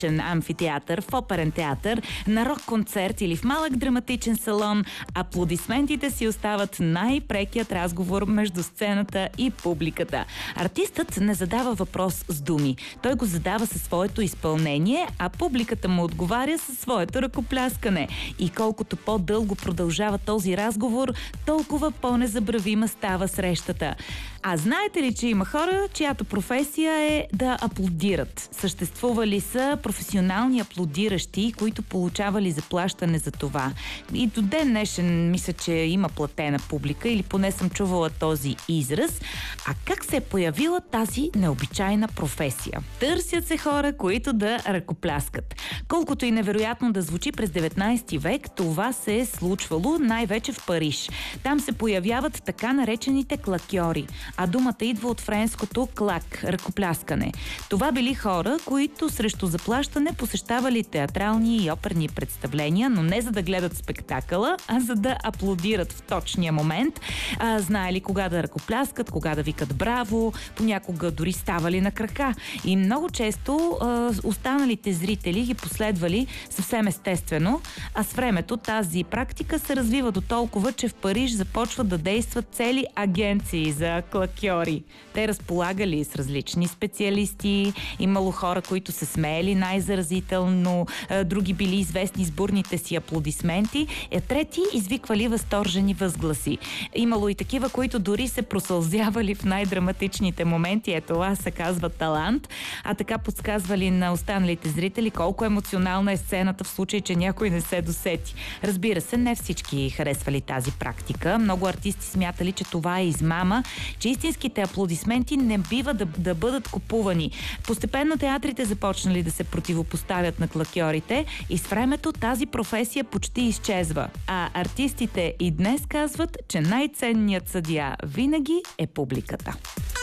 амфитеатър, в оперен театър, на рок-концерт или в малък драматичен салон, аплодисментите си остават най-прекият разговор между сцената и публиката. Артистът не задава въпрос с думи. Той го задава със своето изпълнение, а публиката му отговаря със своето ръкопляскане. И колкото по-дълго продължава този разговор, толкова по-незабравима става срещата. А знаете ли, че има хора, чиято професия е да аплодират? Съществували са професионални аплодиращи, които получавали заплащане за това. И до ден днешен мисля, че има платена публика, или поне съм чувала този израз. А как се е появила тази необичайна професия? Търсят се хора, които да ръкопляскат. Колкото и невероятно да звучи, през 19 век това се е случвало най-вече в Париж. Там се появяват така наречените клакьори, а думата идва от френското клак – ръкопляскане. Това били хора, които срещу заплащане посещавали театрални и оперни представления, но не за да гледат спектакъла, а за да аплодират в точния момент. Знаели кога да ръкопляскат, кога да викат браво, понякога дори ставали на крака. И много често останалите зрители ги последвали съвсем естествено, а с времето тази практика се развива до толкова, че в Париж започват да действат цели агенции за клакьори. Те разполагали с различни специалисти, имало хора, които се смеели най-заразително, други били известни с бурните си аплодисменти, трети извиквали възторжени възгласи. Имало и такива, които дори се просълзявали в най-драматичните моменти. Ето, това се казва талант, а така подсказвали на останалите зрители колко емоционална е сцената в случай, че някой не се досети. Разбира се, не всички харесвали тази практика. Много артисти смятали, че това е измама, че истинските аплодисменти не бива да бъдат купувани. Постепенно театрите започнали да се противопоставят на клакьорите и с времето тази професия почти изчезва. А артистите и днес казват, че най-ценният съдия винаги е публиката.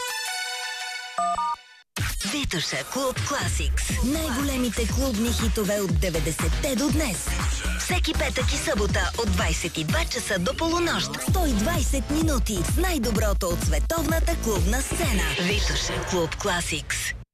Витоша Клуб Класикс. Най-големите клубни хитове от 90-те до днес. Всеки петък и събота от 22 часа до полунощ. 120 минути с най-доброто от световната клубна сцена. Витоша Клуб Класикс.